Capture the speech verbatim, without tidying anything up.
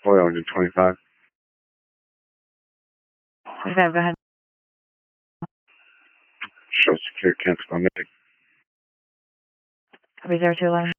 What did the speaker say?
Oil engine twenty-five. twenty-five, go ahead. Show secure, cancel my medic. Copy zero two eleven.